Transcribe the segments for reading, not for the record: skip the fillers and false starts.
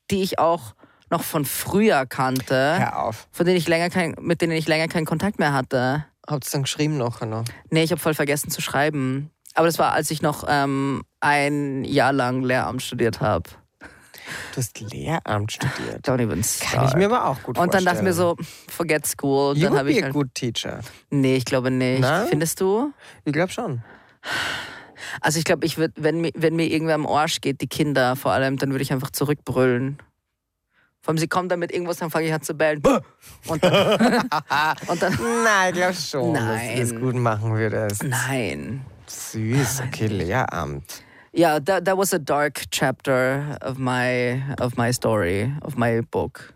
die ich auch noch von früher kannte. Hör auf. Mit denen ich länger keinen Kontakt mehr hatte. Habt ihr dann geschrieben nachher noch? Nee, ich habe voll vergessen zu schreiben. Aber das war, als ich noch ein Jahr lang Lehramt studiert habe. Du hast Lehramt studiert. Don't even start. Kann ich mir aber auch gut vorstellen. Und dann dachte ich mir so, forget school. You dann would habe ich be a good teacher. Nee, ich glaube nicht. Na? Findest du? Ich glaube schon. Also ich glaube, ich würde, wenn mir irgendwer am Arsch geht, die Kinder vor allem, dann würde ich einfach zurückbrüllen. Vor allem, sie kommen dann mit irgendwas, dann fange ich an zu bellen. Und dann, Nein, ich glaube schon, Nein. dass du das gut machen würdest. Nein. Süß, okay, Lehramt. Yeah, that was a dark chapter of my story, of my book.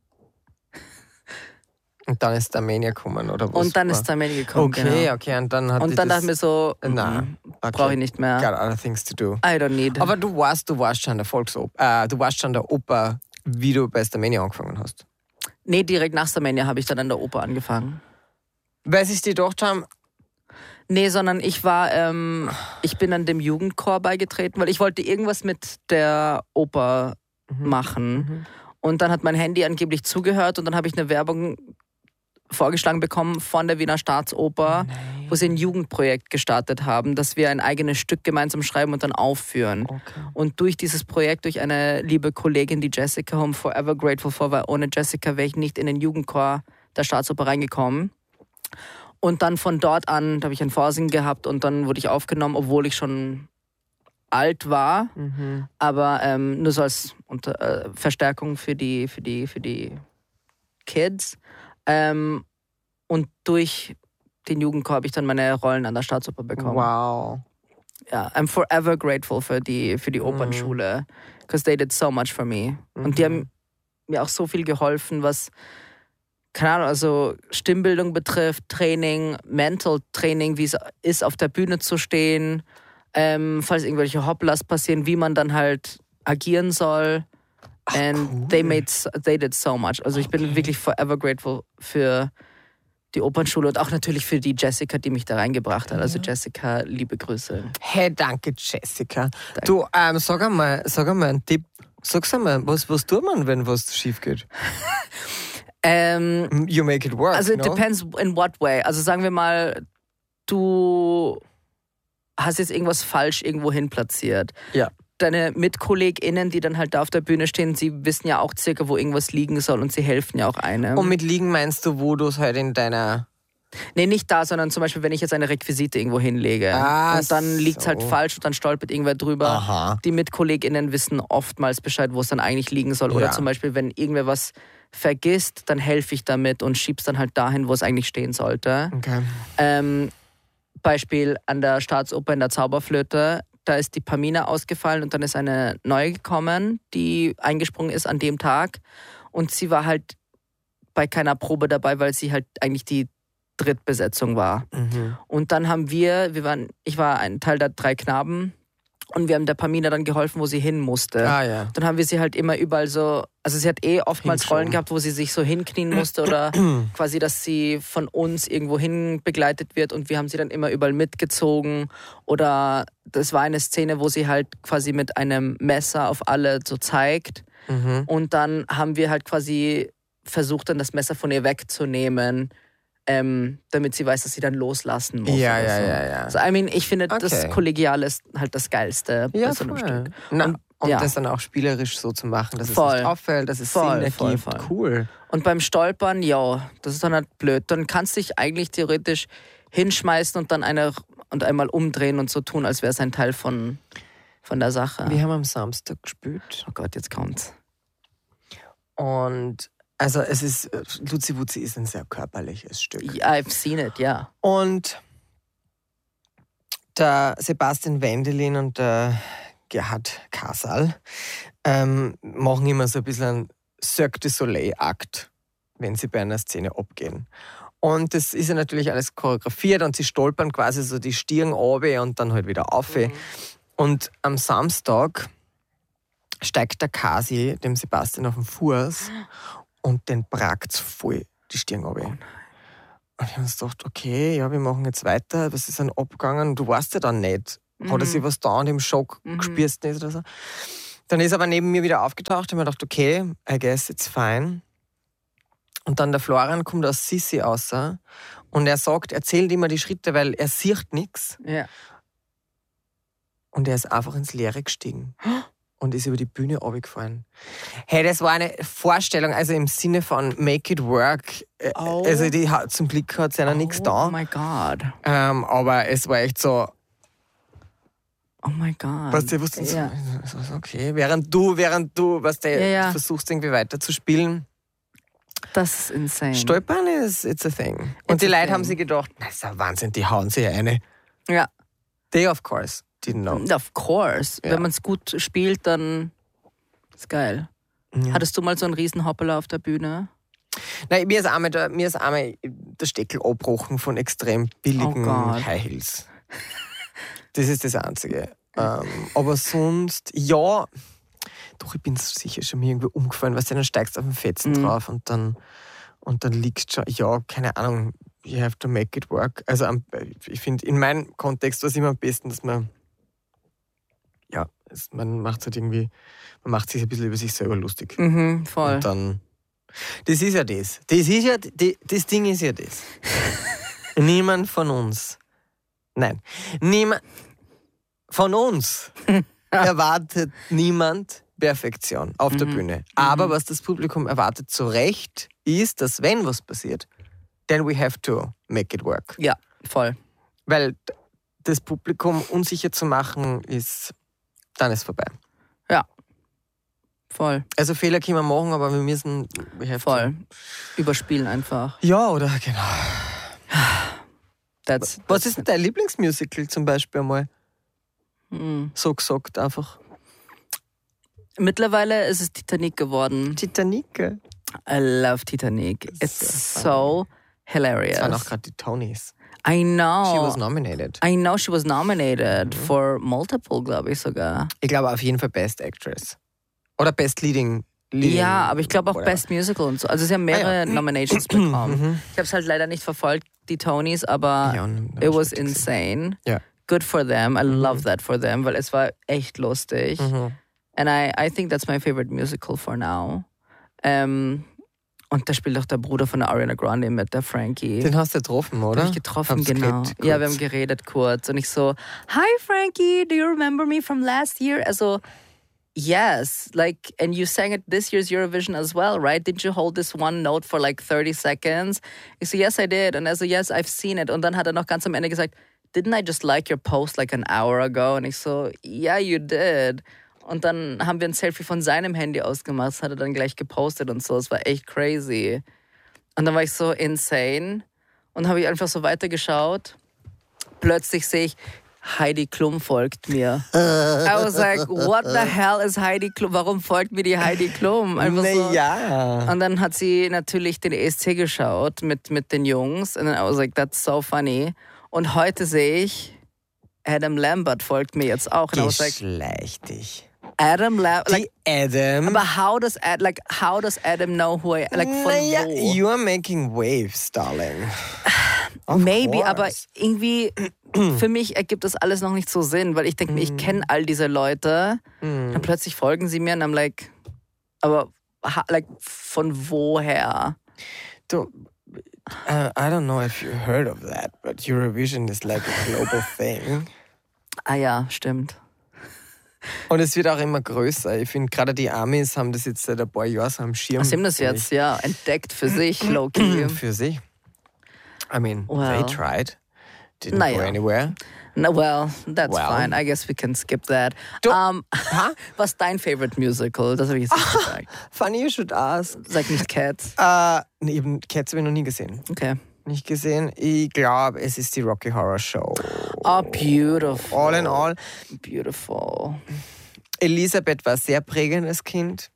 Und dann ist Armenia gekommen, oder was? Und dann ist Armenia gekommen, Okay, genau. okay, und dann hat Und dann dachte ich mir so, nein, okay. brauche ich nicht mehr. Got other things to do. I don't need. Aber du warst schon der Volksoper, du warst schon der Oper, wie du bei Starmania angefangen hast. Nee, direkt nach Starmania habe ich dann an der Oper angefangen. Weil sich die gedacht haben, Nee, sondern ich bin an dem Jugendchor beigetreten, weil ich wollte irgendwas mit der Oper machen. Und dann hat mein Handy angeblich zugehört und dann habe ich eine Werbung vorgeschlagen bekommen von der Wiener Staatsoper, wo sie ein Jugendprojekt gestartet haben, dass wir ein eigenes Stück gemeinsam schreiben und dann aufführen. Okay. Und durch dieses Projekt, durch eine liebe Kollegin, die Jessica, whom I'm forever grateful for, weil ohne Jessica wäre ich nicht in den Jugendchor der Staatsoper reingekommen. Und dann von dort an, da habe ich ein Vorsingen gehabt und dann wurde ich aufgenommen, obwohl ich schon alt war, aber nur so als Verstärkung für die Kids. Und durch den Jugendchor habe ich dann meine Rollen an der Staatsoper bekommen. wow. Ja, I'm forever grateful für die Opernschule, because they did so much for me. Und die haben mir auch so viel geholfen, was, keine Ahnung, also Stimmbildung betrifft, Training, Mental Training, wie es ist, auf der Bühne zu stehen, falls irgendwelche Hopplas passieren, wie man dann halt agieren soll. And cool. they did so much. Also ich bin wirklich forever grateful für die Opernschule und auch natürlich für die Jessica, die mich da reingebracht hat. Also Jessica, liebe Grüße. Hey, danke, Jessica. Danke. Du, sag einmal einen Tipp. Sag's einmal, was tut man, wenn was schief geht? You make it work, also it depends in what way. Also sagen wir mal, du hast jetzt irgendwas falsch irgendwo hin platziert. Ja. Deine MitkollegInnen, die dann halt da auf der Bühne stehen, sie wissen ja auch circa, wo irgendwas liegen soll und sie helfen ja auch einem. Und mit liegen meinst du, wo du es halt in deiner... Nee, nicht da, sondern zum Beispiel, wenn ich jetzt eine Requisite irgendwo hinlege und dann liegt es halt falsch und dann stolpert irgendwer drüber. Aha. Die MitkollegInnen wissen oftmals Bescheid, wo es dann eigentlich liegen soll. Oder zum Beispiel, wenn irgendwer was vergisst, dann helfe ich damit und schieb's dann halt dahin, wo es eigentlich stehen sollte. Okay. Beispiel an der Staatsoper in der Zauberflöte. Da ist die Pamina ausgefallen und dann ist eine neue gekommen, die eingesprungen ist an dem Tag. Und sie war halt bei keiner Probe dabei, weil sie halt eigentlich die Drittbesetzung war. Und dann ich war ein Teil der 3 Knaben und wir haben der Pamina dann geholfen, wo sie hin musste. Ja. Dann haben wir sie halt immer überall so, also sie hat oftmals Rollen gehabt, wo sie sich so hinknien musste oder quasi, dass sie von uns irgendwo hin begleitet wird und wir haben sie dann immer überall mitgezogen. Oder das war eine Szene, wo sie halt quasi mit einem Messer auf alle so zeigt und dann haben wir halt quasi versucht, dann das Messer von ihr wegzunehmen, damit sie weiß, dass sie dann loslassen muss. Ja. Also, ich finde, das Kollegiale ist halt das Geilste bei so einem Stück. Und das dann auch spielerisch so zu machen, dass es nicht auffällt, dass es Sinn ergibt. Voll. Cool. Und beim Stolpern, das ist dann halt blöd. Dann kannst du dich eigentlich theoretisch hinschmeißen und dann einmal umdrehen und so tun, als wäre es ein Teil von der Sache. Wir haben am Samstag gespielt. Oh Gott, jetzt kommt's. Und also es ist, Luzi Wutzi ist ein sehr körperliches Stück. I've seen it, ja. Und der Sebastian Wendelin und der Gerhard Kasal machen immer so ein bisschen einen Cirque du Soleil-Akt, wenn sie bei einer Szene abgehen. Und das ist ja natürlich alles choreografiert und sie stolpern quasi so die Stirn runter und dann halt wieder auf. Und am Samstag steigt der Kasi dem Sebastian auf den Fuß und den brackt's voll die Stirn runter. Und ich habe uns gedacht, okay, ja, wir machen jetzt weiter, was ist dann abgegangen? Du weißt ja dann nicht. Hat er sich was da und im Schock spürst nicht oder so? Dann ist er aber neben mir wieder aufgetaucht und mir gedacht, okay, I guess it's fine. Und dann der Florian kommt aus Sissi raus und er sagt, er zählt immer die Schritte, weil er sieht nichts. Ja. Und er ist einfach ins Leere gestiegen und ist über die Bühne runtergefallen. Hey, das war eine Vorstellung, also im Sinne von make it work. Also zum Glück hat es ja noch nichts da. Oh my God. Aber es war echt so, oh my God. weißt du, wusstest ja. Okay, während du weißt du, versuchst irgendwie weiter zu spielen. Das ist insane. Stolpern it's a thing. Und die Leute haben sich gedacht, das ist ein Wahnsinn, die hauen sich eine. Ja. They of course didn't know. Of course. Ja. Wenn man es gut spielt, dann ist geil. Ja. Hattest du mal so einen riesen Hoppala auf der Bühne? Nein, mir ist einmal der Steckel abgebrochen von extrem billigen High Heels. Das ist das Einzige. Aber sonst, ja, doch, ich bin sicher schon mir irgendwie umgefallen, weißt du, dann steigst du auf den Fetzen drauf und dann liegst du schon, ja, keine Ahnung, you have to make it work. Also ich finde, in meinem Kontext war es immer am besten, dass man, ja, man macht sich ein bisschen über sich selber lustig. Mhm, voll. Und dann, das ist ja das. Das Ding ist ja das. Niemand von uns erwartet niemand Perfektion auf der Bühne. Aber was das Publikum erwartet zu Recht, ist, dass wenn was passiert, then we have to make it work. Ja, voll. Weil das Publikum unsicher zu machen, dann ist vorbei. Ja, voll. Also Fehler können wir machen, aber wir müssen... Voll. Überspielen einfach. Ja, oder genau. Was ist denn dein Lieblingsmusical zum Beispiel einmal? So gesagt einfach. Mittlerweile ist es Titanic geworden. Titanic? I love Titanic. It's so hilarious. Es waren auch gerade die Tonys. I know. She was nominated. I know she was nominated for multiple, glaube ich sogar. Ich glaube auf jeden Fall Best Actress. Oder Best Leading. Ja, aber ich glaube auch Best Musical und so. Also sie haben mehrere Nominations bekommen. Ich habe es halt leider nicht verfolgt, die Tonys, aber it was insane. Ja. Good for them. I love that for them, weil es war echt lustig. And I think that's my favorite musical for now. Und da spielt auch der Bruder von der Ariana Grande mit, der Frankie. Den hast du getroffen, oder? Den hab ich getroffen, genau. Ja, wir haben geredet kurz. Und ich so, hi Frankie, do you remember me from last year? Also, yes. Like, and you sang at this year's Eurovision as well, right? Did you hold this one note for like 30 seconds? Ich so, yes, I did. Und er so, yes, I've seen it. Und dann hat er noch ganz am Ende gesagt, didn't I just like your post like an hour ago? Und ich so, yeah, you did. Und dann haben wir ein Selfie von seinem Handy ausgemacht. Das hat er dann gleich gepostet und so. Es war echt crazy. Und dann war ich so insane. Und habe ich einfach so weitergeschaut. Plötzlich sehe ich, Heidi Klum folgt mir. I was like, what the hell is Heidi Klum? Warum folgt mir die Heidi Klum? Einfach so. Ja. Und dann hat sie natürlich den ESC geschaut mit den Jungs. Und dann I was like, that's so funny. Und heute sehe ich, Adam Lambert folgt mir jetzt auch. Und I was like, geschlechtig. Adam Lambert. Like, Adam. Aber how does Adam know who I like von wo? You are making waves, darling. Maybe, aber irgendwie für mich ergibt das alles noch nicht so Sinn, weil ich denke mir, ich kenne all diese Leute. Dann plötzlich folgen sie mir und I'm like, aber like von woher? Du, I don't know if you heard of that, but Eurovision is like a global thing. Ah ja, stimmt. Und es wird auch immer größer. Ich finde, gerade die Amis haben das jetzt seit ein paar Jahren so am Schirm. Sie haben das jetzt, ja, entdeckt für sich, low-key. Für sich. I mean, they tried. Didn't go anywhere. No, well, that's fine. I guess we can skip that. Was ist dein favorite musical? Das habe ich jetzt nicht gesagt. Funny you should ask. Sag nicht Cats. Nee, Cats habe ich noch nie gesehen. Okay. Nicht gesehen. Ich glaube, es ist die Rocky Horror Show. Oh, beautiful. All in all. Beautiful. Elisabeth war sehr prägendes Kind.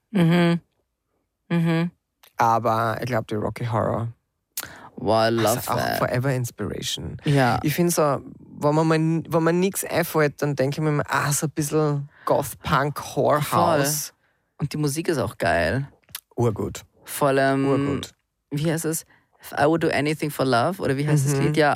Aber ich glaube, die Rocky Horror. Wow, I love also auch that. Forever Inspiration. Ja. Ich finde so, wenn mir nichts einfällt, dann denke ich mir immer, so ein bisschen Goth-Punk, Whorehouse. Und die Musik ist auch geil. Urgut. Vor allem, Urgut. Wie heißt es? If I would do anything for love? Oder wie heißt das Lied? Ja,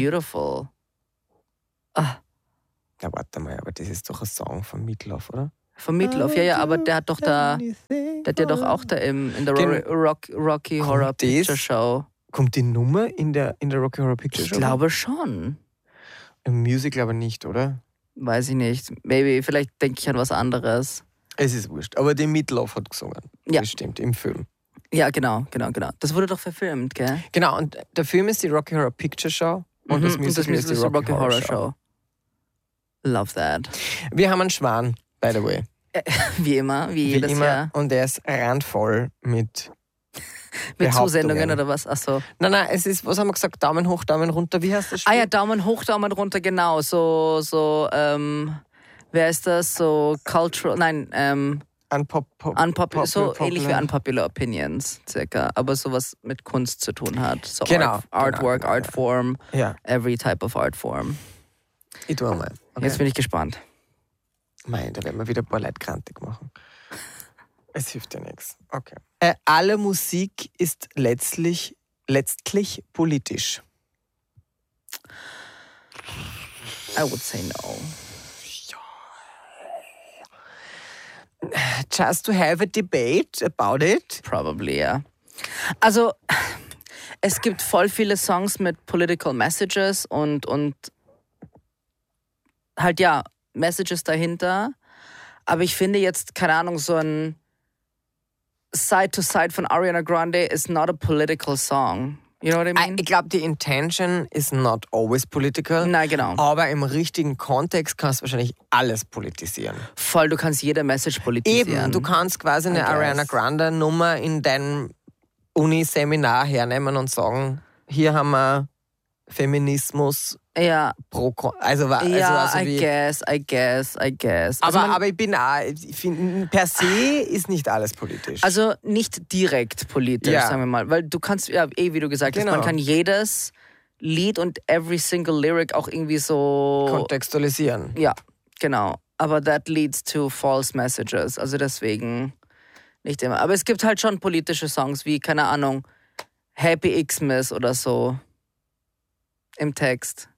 beautiful. Ja, warte mal, aber das ist doch ein Song von Meatloaf, oder? Von Meatloaf, ja, aber der hat doch da, der hat ja doch auch da in der Rocky Horror Picture Show. Kommt die Nummer in der Rocky Horror Picture Show? Ich glaube schon. Im Musical aber nicht, oder? Weiß ich nicht. Maybe, vielleicht denke ich an was anderes. Es ist wurscht. Aber die Meatloaf hat gesungen. Ja. Das stimmt, im Film. Ja, genau. Das wurde doch verfilmt, gell? Genau, und der Film ist die Rocky Horror Picture Show und das Musical ist die Rocky Horror Show. Love that. Wir haben einen Schwan, by the way. Wie immer, wie jedes Jahr. Und der ist randvoll mit Zusendungen oder was? Achso. Nein, es ist, was haben wir gesagt? Daumen hoch, Daumen runter. Wie heißt das Spiel? Ah ja, Daumen hoch, Daumen runter, genau. Wer ist das? So cultural, nein, unpopular, so ähnlich wie Unpopular Opinions, circa. Aber sowas mit Kunst zu tun hat. So genau. Artwork, genau. Artform, ja. Every type of Artform. Ich tue mal. Okay. Jetzt bin ich gespannt. Mei, da werden wir wieder ein paar Leute krantig machen. Es hilft ja nichts. Okay. Alle Musik ist letztlich politisch. I would say no. Just to have a debate about it? Probably, ja. Also, es gibt voll viele Songs mit political messages und halt ja, Messages dahinter. Aber ich finde jetzt, keine Ahnung, so ein Side to Side von Ariana Grande is not a political song. You know what I mean? Ich glaube, die Intention is not always political. Nein, genau. Aber im richtigen Kontext kannst du wahrscheinlich alles politisieren. Voll, du kannst jede Message politisieren. Eben, du kannst quasi eine Ariana Grande Nummer in deinem Uni-Seminar hernehmen und sagen, hier haben wir Feminismus. Ja. I guess. Aber ich finde, per se ist nicht alles politisch. Also nicht direkt politisch, sagen wir mal. Weil du kannst, wie du gesagt hast, man kann jedes Lied und every single lyric auch irgendwie so kontextualisieren. Ja, genau. Aber that leads to false messages. Also deswegen nicht immer. Aber es gibt halt schon politische Songs wie, keine Ahnung, Happy Xmas oder so im Text.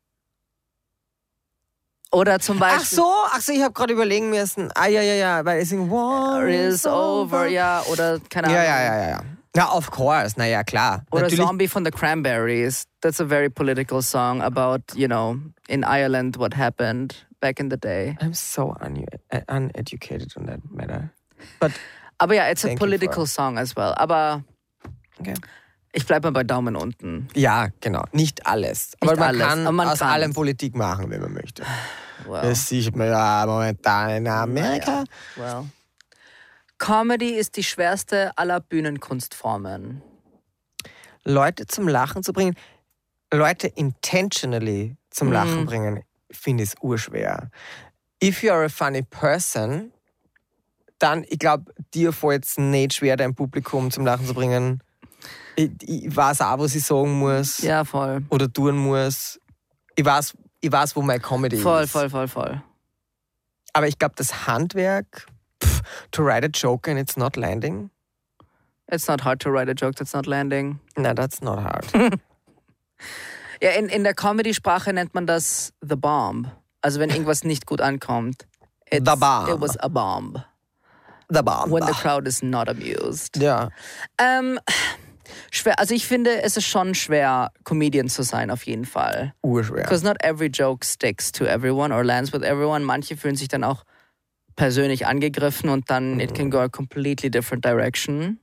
Oder zum Beispiel... Ach so, ich habe gerade überlegen müssen. Ja, weil es singt War is over, ja, oder keine Ahnung. Ja. Ja, of course, naja, klar. Oder natürlich. Zombie von The Cranberries. That's a very political song about, in Ireland what happened back in the day. I'm so uneducated on that matter. Aber ja, it's a political song as well. Aber ich bleibe mal bei Daumen unten. Ja, genau. Nicht alles. Nicht aber alles. Man kann man aus allem Politik machen, wenn man möchte. Wow. Das sieht man ja momentan in Amerika. Well. Comedy ist die schwerste aller Bühnenkunstformen. Leute zum Lachen zu bringen, Leute intentionally zum Lachen bringen, finde ich urschwer. If you are a funny person, dann, ich glaube, dir fällt es nicht schwer, dein Publikum zum Lachen zu bringen. Ich weiß auch, was ich sagen muss. Ja, voll. Oder tun muss. Ich weiß, wo meine Comedy ist. Voll. Aber ich glaube, das Handwerk, to write a joke and it's not landing. It's not hard to write a joke that's not landing. No, that's not hard. Ja, in der Comedy-Sprache nennt man das the bomb. Also wenn irgendwas nicht gut ankommt. The bomb. It was a bomb. The bomb. When the crowd is not amused. Ja. Schwer. Also ich finde, es ist schon schwer, Comedian zu sein, auf jeden Fall. Urschwer. Because not every joke sticks to everyone or lands with everyone. Manche fühlen sich dann auch persönlich angegriffen und dann it can go a completely different direction.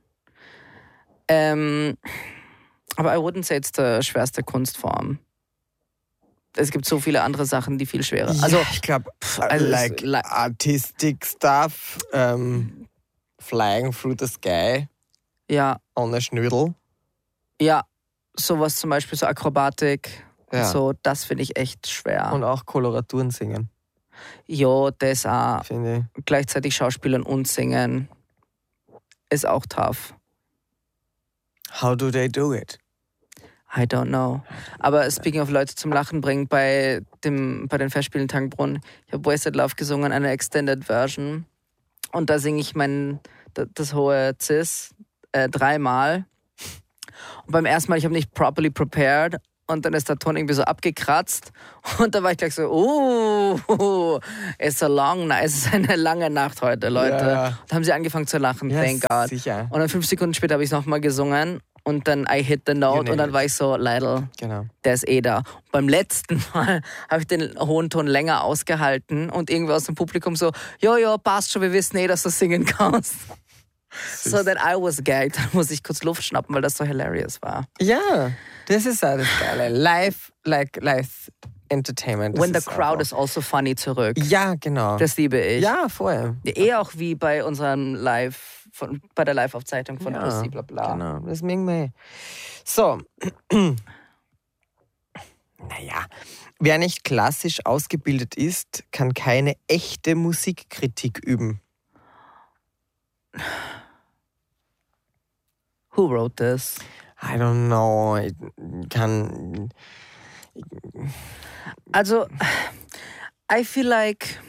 Aber I wouldn't say it's die schwerste Kunstform. Es gibt so viele andere Sachen, die viel schwerer sind. Also, ich glaube, like artistic stuff, flying through the sky, on a Schnüdel. Ja, sowas zum Beispiel, so Akrobatik, so, das finde ich echt schwer. Und auch Koloraturen singen. Jo, das auch. Finde ich. Gleichzeitig Schauspielern und singen ist auch tough. How do they do it? I don't know. Aber speaking of Leute zum Lachen bringen, bei den Festspielen Tangbrunnen, ich habe Wasted Love gesungen, eine Extended Version. Und da singe ich das hohe Cis 3-mal. Und beim ersten Mal, ich habe nicht properly prepared und dann ist der Ton irgendwie so abgekratzt und da war ich gleich so, it's a long night, es ist eine lange Nacht heute, Leute. Ja. Und haben sie angefangen zu lachen, Ja, thank God. sicher. Und dann 5 Sekunden später habe ich es nochmal gesungen und dann I hit the note und dann war ich so, Leidl, Genau. der ist da. Und beim letzten Mal habe ich den hohen Ton länger ausgehalten und irgendwer aus dem Publikum so, jo, passt schon, wir wissen dass du singen kannst. So then I was gagged. Dann muss ich kurz Luft schnappen, weil das so hilarious war. Ja, das ist auch das Geile. Live Entertainment. When the crowd is also funny zurück. Ja, genau. Das liebe ich. Ja, voll. Auch wie bei unserem bei der Live-Aufzeichnung von Pussy, bla bla. Genau, das mögen wir. So. Naja, wer nicht klassisch ausgebildet ist, kann keine echte Musikkritik üben. Who wrote this? I don't know. Also, I feel like...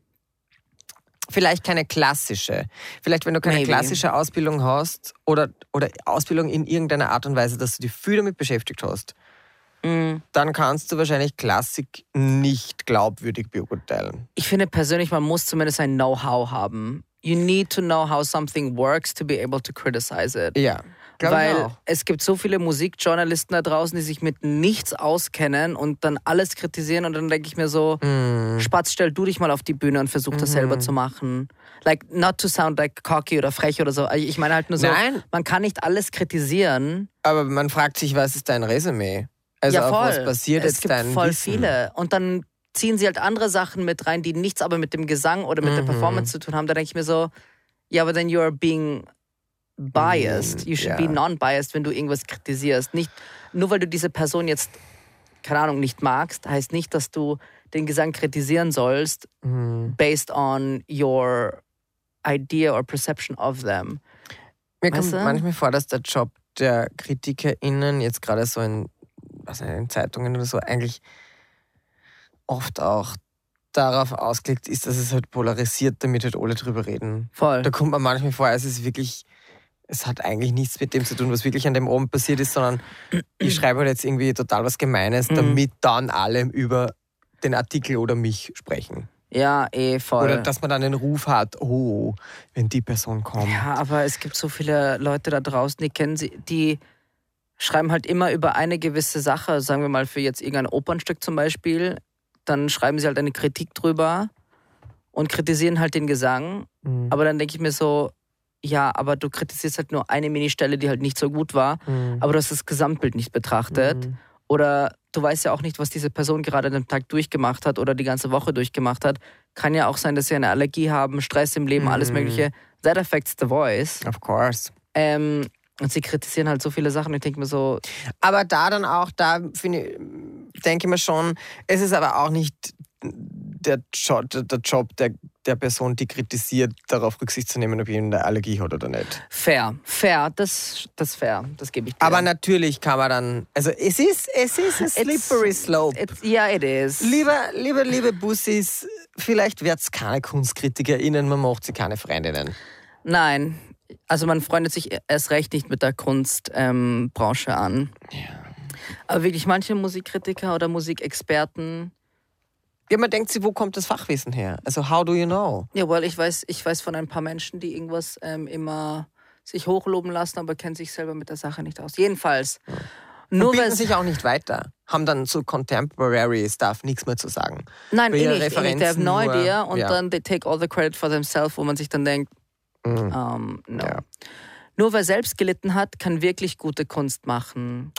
Vielleicht keine klassische. Vielleicht, wenn du keine klassische Ausbildung hast oder Ausbildung in irgendeiner Art und Weise, dass du dich viel damit beschäftigt hast, dann kannst du wahrscheinlich Klassik nicht glaubwürdig beurteilen. Ich finde persönlich, man muss zumindest ein Know-how haben. You need to know how something works to be able to criticize it. Ja, weil es gibt so viele Musikjournalisten da draußen, die sich mit nichts auskennen und dann alles kritisieren und dann denke ich mir so, Spatz, stell du dich mal auf die Bühne und versuch das selber zu machen. Like, not to sound like cocky oder frech oder so. Ich meine halt nur so, man kann nicht alles kritisieren. Aber man fragt sich, was ist dein Resümee? Also ja, voll. Auf was basiert es jetzt gibt dein voll Wissen? viele. Und dann ziehen sie halt andere Sachen mit rein, die nichts aber mit dem Gesang oder mit der Performance zu tun haben. Da denke ich mir so, ja, aber then you are being biased. You should be non-biased, wenn du irgendwas kritisierst. Nicht, nur weil du diese Person jetzt, keine Ahnung, nicht magst, heißt nicht, dass du den Gesang kritisieren sollst, based on your idea or perception of them. Mir kommt manchmal vor, dass der Job der KritikerInnen jetzt gerade so in Zeitungen oder so eigentlich oft auch darauf ausgelegt ist, dass es halt polarisiert, damit halt alle drüber reden. Voll. Da kommt man manchmal vor, es hat eigentlich nichts mit dem zu tun, was wirklich an dem Abend passiert ist, sondern ich schreibe halt jetzt irgendwie total was Gemeines, damit dann alle über den Artikel oder mich sprechen. Ja, voll. Oder dass man dann den Ruf hat, wenn die Person kommt. Ja, aber es gibt so viele Leute da draußen, die schreiben halt immer über eine gewisse Sache, sagen wir mal für jetzt irgendein Opernstück zum Beispiel, dann schreiben sie halt eine Kritik drüber und kritisieren halt den Gesang. Aber dann denke ich mir so, ja, aber du kritisierst halt nur eine Ministelle, die halt nicht so gut war, aber du hast das Gesamtbild nicht betrachtet. Oder du weißt ja auch nicht, was diese Person gerade an dem Tag durchgemacht hat oder die ganze Woche durchgemacht hat. Kann ja auch sein, dass sie eine Allergie haben, Stress im Leben, alles Mögliche. That affects the voice. Of course. Und sie kritisieren halt so viele Sachen. Ich denke mir so... Aber denke ich mir schon, es ist aber auch nicht der Job der Person, die kritisiert, darauf Rücksicht zu nehmen, ob jemand eine Allergie hat oder nicht. Fair, das ist fair, das gebe ich dir. Aber natürlich kann man dann, also es ist ein slippery slope. Ja, it is. Liebe Bussis, vielleicht wird's keine KunstkritikerInnen, man macht sie keine Freundinnen. Nein, also man freundet sich erst recht nicht mit der Kunstbranche an. Ja. Aber wirklich manche Musikkritiker oder Musikexperten... Ja, man denkt sich, wo kommt das Fachwissen her? Also, how do you know? Ja, weil ich weiß von ein paar Menschen, die irgendwas immer sich hochloben lassen, aber kennen sich selber mit der Sache nicht aus. Jedenfalls. Ja. Nur bilden sich auch nicht weiter. Haben dann zu Contemporary Stuff nichts mehr zu sagen. Nein, nicht. Referenzen They have no nur, idea und dann they take all the credit for themselves, wo man sich dann denkt, no. Ja. Nur wer selbst gelitten hat, kann wirklich gute Kunst machen.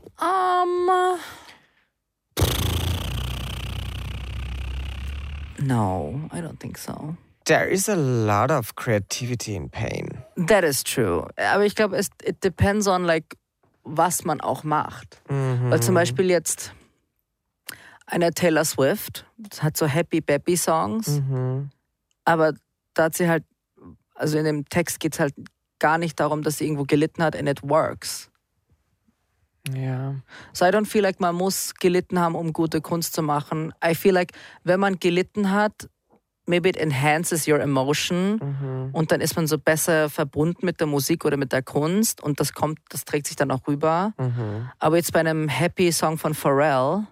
No, I don't think so. There is a lot of creativity in pain. That is true. Aber ich glaube, it depends on like, was man auch macht. Weil zum Beispiel jetzt eine Taylor Swift hat so Happy-Bappy-Songs, aber da hat sie halt, also in dem Text geht es halt gar nicht darum, dass sie irgendwo gelitten hat and it works. Ja. So I don't feel like man muss gelitten haben, um gute Kunst zu machen. I feel like, wenn man gelitten hat, maybe it enhances your emotion und dann ist man so besser verbunden mit der Musik oder mit der Kunst und das trägt sich dann auch rüber. Aber jetzt bei einem Happy Song von Pharrell.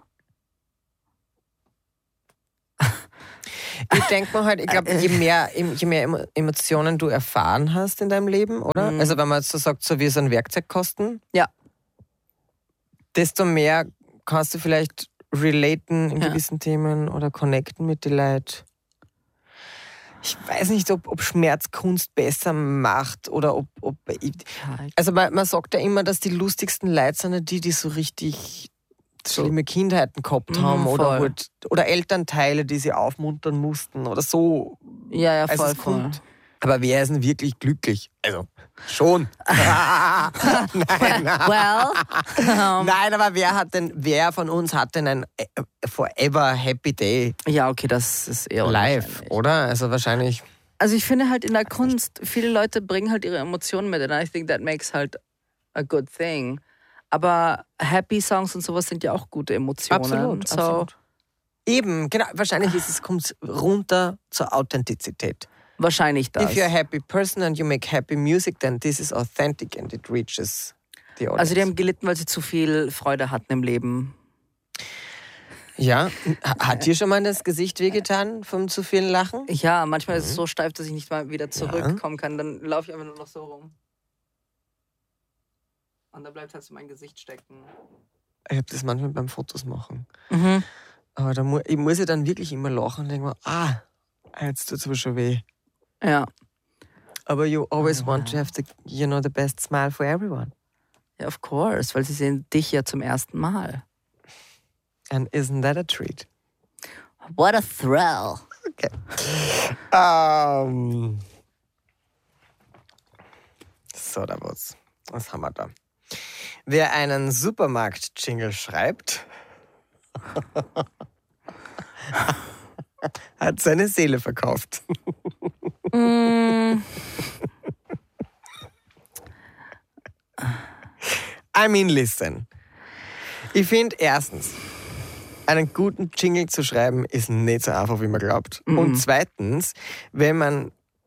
Ich denke mal halt, ich glaube, je mehr Emotionen du erfahren hast in deinem Leben, oder? Also wenn man jetzt so sagt, so wie so ein Werkzeugkasten, ja, desto mehr kannst du vielleicht relaten in gewissen Themen oder connecten mit den Leuten. Ich weiß nicht, ob Schmerzkunst besser macht oder ob also man sagt ja immer, dass die lustigsten Leute sind die so richtig schlimme Kindheiten gehabt haben oder Elternteile, die sie aufmuntern mussten oder so. Ja, voll. Aber wer ist denn wirklich glücklich? Also, schon. Nein, aber wer von uns hat denn ein forever happy day? Ja, okay, das ist eher live, oder? Also wahrscheinlich. Also ich finde halt in der Kunst, viele Leute bringen halt ihre Emotionen mit and I think that makes halt a good thing. Aber Happy Songs und sowas sind ja auch gute Emotionen. Absolut. Eben, genau. Wahrscheinlich kommt es runter zur Authentizität. Wahrscheinlich das. If you're a happy person and you make happy music, then this is authentic and it reaches the audience. Also die haben gelitten, weil sie zu viel Freude hatten im Leben. Ja. Hat dir schon mal das Gesicht wehgetan vom zu vielen Lachen? Ja, manchmal ist es so steif, dass ich nicht mal wieder zurückkommen kann. Dann laufe ich einfach nur noch so rum. Und da bleibt halt so mein Gesicht stecken. Ich habe das manchmal beim Fotos machen. Aber ich muss ja dann wirklich immer lachen und denke mir, jetzt tut es aber schon weh. Ja. Aber you always want to have the best smile for everyone. Ja, of course, weil sie sehen dich ja zum ersten Mal. And isn't that a treat? What a thrill. Okay. So, da war's. Was haben wir da? Wer einen Supermarkt-Jingle schreibt, hat seine Seele verkauft. I mean, listen. Ich finde erstens, einen guten Jingle zu schreiben ist nicht so einfach, wie man glaubt. Und zweitens, wenn man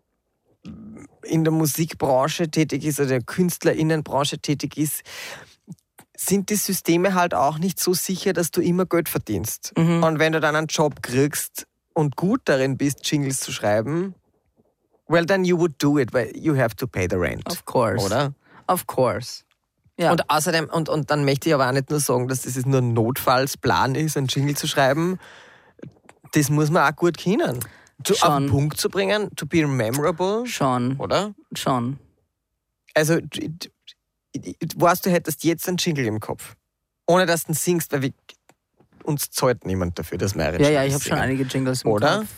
in der Musikbranche tätig ist oder der KünstlerInnenbranche tätig ist, sind die Systeme halt auch nicht so sicher, dass du immer Geld verdienst. Und wenn du dann einen Job kriegst und gut darin bist, Jingles zu schreiben, well, then you would do it, but you have to pay the rent. Of course. Oder? Of course. Ja. Und außerdem, und dann möchte ich aber auch nicht nur sagen, dass das nur ein Notfallsplan ist, einen Jingle zu schreiben. Das muss man auch gut können. Auf den Punkt zu bringen, to be memorable. Schon. Oder? Schon. Also, weißt du, hättest jetzt einen Jingle im Kopf. Ohne dass du ihn singst, weil uns zahlt niemand dafür, dass wir Ja, ich habe schon einige Jingles im Kopf.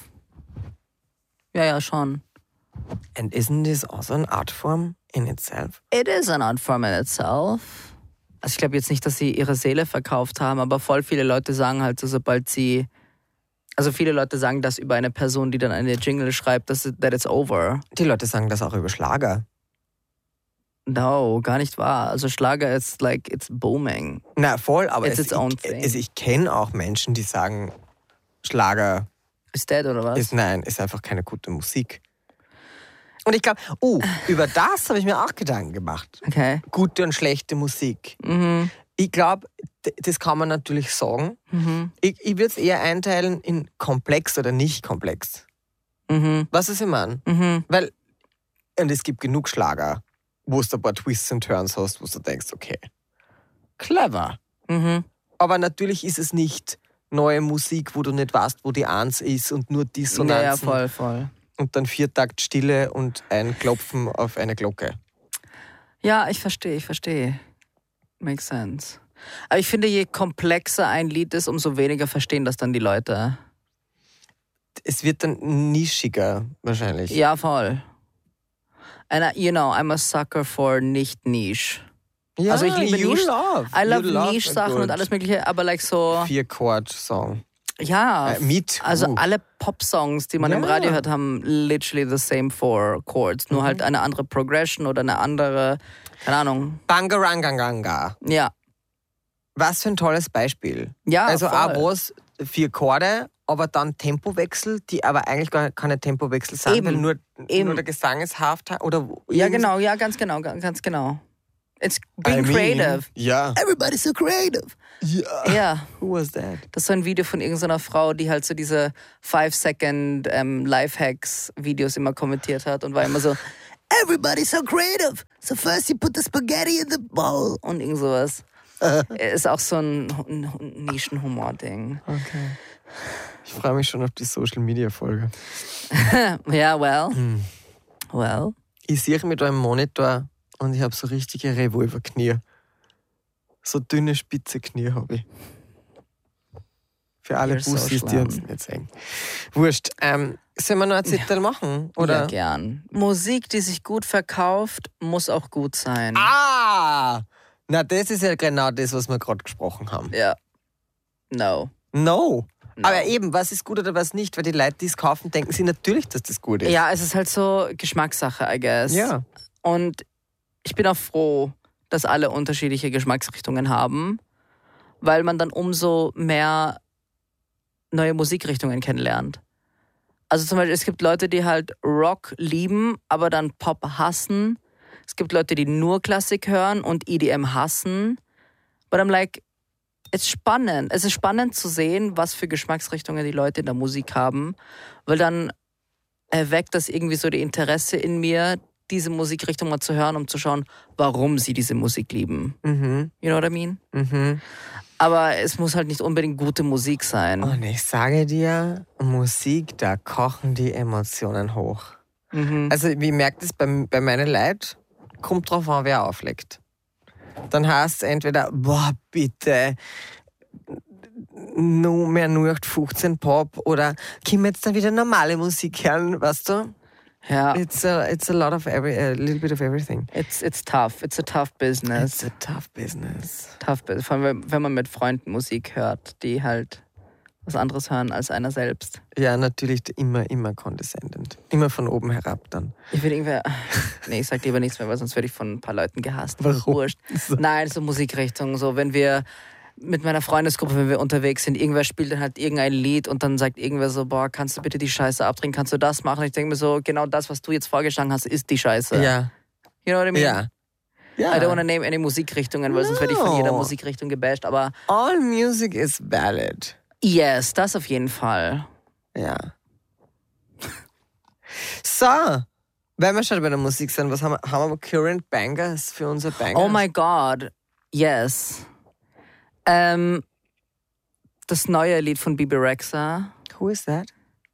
Ja, schon. And isn't this also an art form in itself? It is an art form in itself. Also ich glaube jetzt nicht, dass sie ihre Seele verkauft haben, aber voll viele Leute sagen halt so, sobald sie... Also viele Leute sagen das über eine Person, die dann eine Jingle schreibt, that it's over. Die Leute sagen das auch über Schlager. No, gar nicht wahr. Also Schlager ist like, it's booming. Na voll, aber ich kenne auch Menschen, die sagen, Schlager ist dead oder was? Ist einfach keine gute Musik. Und ich glaube, über das habe ich mir auch Gedanken gemacht. Okay. Gute und schlechte Musik. Ich glaube, das kann man natürlich sagen. Ich würde es eher einteilen in komplex oder nicht komplex. Was ist ich meine? Weil, und es gibt genug Schlager, wo du ein paar Twists und Turns hast, wo du denkst, okay, clever. Aber natürlich ist es nicht neue Musik, wo du nicht weißt, wo die Eins ist und nur Dissonanzen. Ja, voll. Und dann 4 Takt Stille und ein Klopfen auf eine Glocke. Ja, ich verstehe. Makes sense. Aber ich finde, je komplexer ein Lied ist, umso weniger verstehen das dann die Leute. Es wird dann nischiger, wahrscheinlich. Ja, voll. And I'm a sucker for nicht Niche. Ja, also ich liebe Niche. I love love Niche-Sachen und alles mögliche, aber like so... 4-Chord-Song. Ja, also mit. alle Pop-Songs, die man im Radio hört, haben literally the same 4 chords. Nur halt eine andere Progression oder eine andere, keine Ahnung. Bangaranganganga. Ja. Was für ein tolles Beispiel. Ja, also voll. auch was, 4 Akkorde, aber dann Tempowechsel, die aber eigentlich gar keine Tempowechsel sind, weil nur der Gesang ist Halftime oder ja, genau, ja, ganz genau. It's being creative. Ja. Everybody's so creative. Ja. Ja. Who was that? Das ist so ein Video von irgendeiner Frau, die halt so diese 5-Second Lifehacks-Videos immer kommentiert hat und war immer so, everybody's so creative. So first you put the spaghetti in the bowl. Und irgend sowas. Ist auch so ein Nischenhumor-Ding. Okay. Ich freue mich schon auf die Social-Media-Folge. Ja, well. Ich sehe mit einem Monitor und ich habe so richtige Revolverknie. So dünne, spitze Knie habe ich. Für alle You're so Bussis, die schlimm. uns nicht sehen. Wurscht. Sollen wir noch ein Zettel machen? Oder? Ja, gern. Musik, die sich gut verkauft, muss auch gut sein. Ah! Na, das ist ja genau das, was wir gerade gesprochen haben. Ja. No. No. Aber eben, was ist gut oder was nicht? Weil die Leute, die es kaufen, denken sie natürlich, dass das gut ist. Ja, es ist halt so Geschmackssache, I guess. Ja. Und ich bin auch froh, dass alle unterschiedliche Geschmacksrichtungen haben, weil man dann umso mehr neue Musikrichtungen kennenlernt. Also zum Beispiel, es gibt Leute, die halt Rock lieben, aber dann Pop hassen. Es gibt Leute, die nur Klassik hören und EDM hassen. But I'm like, it's spannend. Es ist spannend zu sehen, was für Geschmacksrichtungen die Leute in der Musik haben, weil dann erweckt das irgendwie so die Interesse in mir, diese Musikrichtung mal zu hören, um zu schauen, warum sie diese Musik lieben. Mhm. You know what I mean? Mhm. Aber es muss halt nicht unbedingt gute Musik sein. Und ich sage dir, Musik, da kochen die Emotionen hoch. Mhm. Also ich merke das bei meinen Leuten, kommt drauf an, wer auflegt. Dann heißt es entweder, boah, bitte, nur mehr 0815 Pop oder können wir jetzt dann wieder normale Musik hören, weißt du? Ja. It's a lot of a little bit of everything. It's tough. It's a tough business. It's a tough business. Vor allem, wenn man mit Freunden Musik hört, die halt was anderes hören als einer selbst. Ja, natürlich immer condescendent. Immer von oben herab dann. Ich will irgendwer. Nee, ich sag lieber nichts mehr, weil sonst werde ich von ein paar Leuten gehasst. Warum? Wurscht. Nein, so Musikrichtung. So, wenn wir mit meiner Freundesgruppe, wenn wir unterwegs sind, irgendwer spielt dann halt irgendein Lied und dann sagt irgendwer so, boah, kannst du bitte die Scheiße abdrehen, kannst du das machen? Und ich denke mir so, genau das, was du jetzt vorgeschlagen hast, ist die Scheiße. Ja. You know what I mean? Ja. Ja. I don't want to name any Musikrichtungen, weil sonst werde ich von jeder Musikrichtung gebasht, aber All music is valid. yes, das auf jeden Fall. Ja. So, wenn wir schon bei der Musik sind, was haben wir current Bangers für unser Bangers? Oh my God, yes. Das neue Lied von Bebe Rexha. Who is that?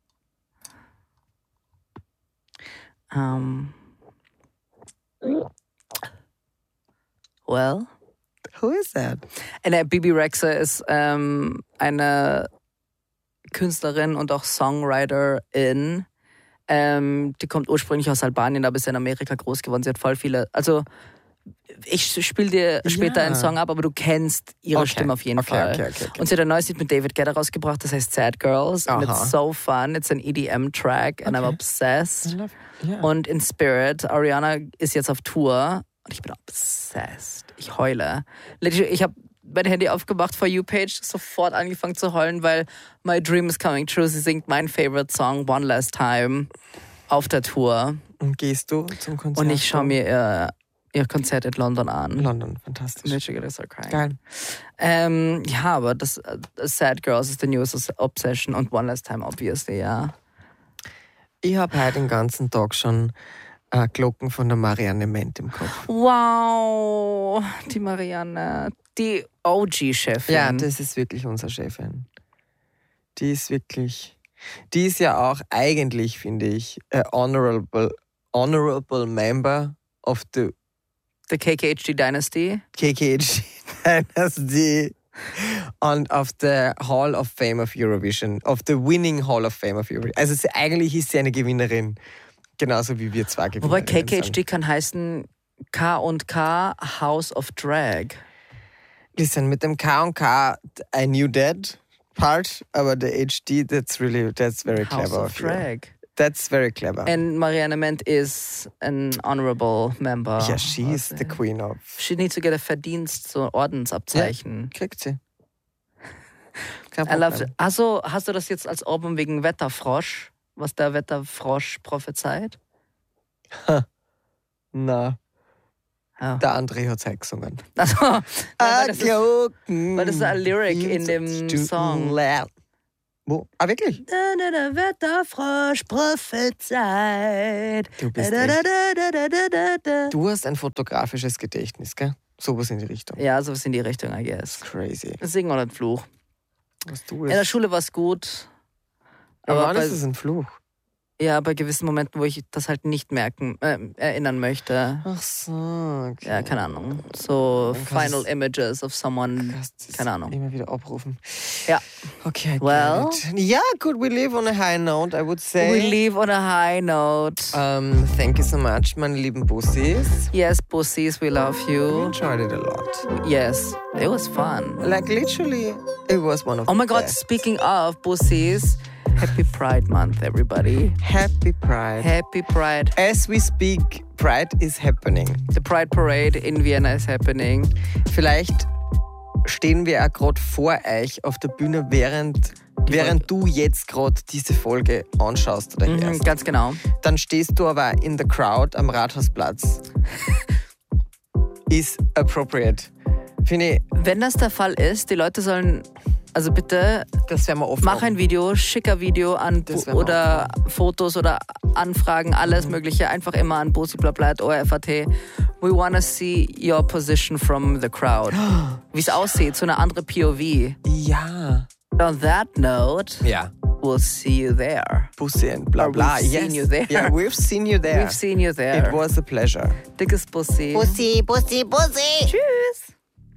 Well. Who is that? Bebe Rexha ist eine Künstlerin und auch Songwriterin. Die kommt ursprünglich aus Albanien, aber ist in Amerika groß geworden. Sie hat voll viele. Also, ich spiele dir später einen Song ab, aber du kennst ihre Stimme auf jeden Fall. Okay. Und sie hat ein neues Lied mit David Guetta rausgebracht, das heißt Sad Girls. And it's so fun. It's an EDM-Track and I'm obsessed. Yeah. Und in Spirit, Ariana ist jetzt auf Tour und ich bin obsessed. Ich heule. Ich habe mein Handy aufgemacht, For You-Page, sofort angefangen zu heulen, weil My Dream is Coming True. Sie singt mein Favorite Song, One Last Time, auf der Tour. Und gehst du zum Konzert? Und ich schaue mir ihr Konzert in London an. London, fantastisch. Literally so crying. Geil. Ja, aber das Sad Girls ist the newest obsession und One Last Time, obviously, ja. Ich habe heute den ganzen Tag schon Glocken von der Marianne Ment im Kopf. Wow, die Marianne, die OG-Chefin. Ja, das ist wirklich unsere Chefin. Die ist ja auch eigentlich, finde ich, honorable member of the KKHD Dynasty. KKHD Dynasty und of the Hall of Fame of Eurovision, of the winning Hall of Fame of Eurovision. Also eigentlich ist sie eine Gewinnerin, genauso wie wir zwei Gewinner. Wobei KKHD kann heißen K&K House of Drag. Listen, mit dem K und K, I knew that part, aber der HD, that's very House clever. of Drag. That's very clever. And Marianne Ment is an honorable member. Ja, she's the queen of... She needs to get a Verdienst, so Ordensabzeichen. Ja, kriegt sie. Kein I love Problem. it. Also, hast du das jetzt als Album wegen Wetterfrosch, was der Wetterfrosch prophezeit? Na, Ja. der André hat es gesungen. Also, weil das ist ein Lyric in dem Song. Wo? Ah, wirklich? Der Wetterfrosch prophezeit. Du bist Du hast ein fotografisches Gedächtnis, gell? Sowas in die Richtung. Ja, sowas in die Richtung, I guess. Crazy. Singen oder ein Fluch. Was du In der Schule war es gut. Aber Aber wann bei, ist es ein Fluch? ja, bei gewissen Momenten, wo ich das halt nicht erinnern möchte. Ach so, okay. Ja, keine Ahnung. So Dann kannst final images of someone. Kannst es Keine Ahnung. Immer wieder abrufen. Ja. Okay, Well. get it. Ja, good, we live on a high note, I would say. We leave on a high note. Thank you so much, meine lieben Bussis. Yes, pussies, we love We you. enjoyed it a lot. Yes, it was fun. Like literally, it was one of Oh my the God, best. speaking of pussies, happy Pride Month, everybody. Happy Pride. Happy Pride. As we speak, Pride is happening. The Pride Parade in Vienna is happening. Vielleicht stehen wir auch gerade vor euch auf der Bühne, während du jetzt gerade diese Folge anschaust oder hörst. Ganz genau. Dann stehst du aber in the crowd am Rathausplatz. Is appropriate. Finde ich, Wenn das der Fall ist, die Leute sollen, also bitte, das werden wir offen. mach ein Video, schick ein Video an Das werden wir oder Fotos oder Anfragen, alles Mögliche, einfach immer an bussi.orf.at. We wanna see your position from the crowd. Wie es aussieht, so eine andere POV. Ja. On that note, Ja. we'll see you there. Bussi and bla Or bla. we've seen you there. Yeah, we've seen you there. We've seen you there. It was a pleasure. Dickes Bussi. Bussi, Bussi, Bussi. Tschüss.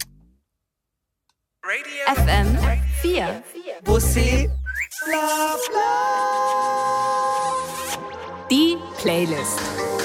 FM 4. Bussi. Die Playlist.